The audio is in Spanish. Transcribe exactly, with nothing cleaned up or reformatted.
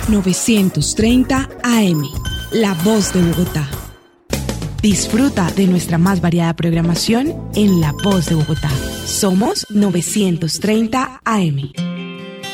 novecientos treinta A M, La Voz de Bogotá. Disfruta de nuestra más variada programación en La Voz de Bogotá. Somos novecientos treinta A M.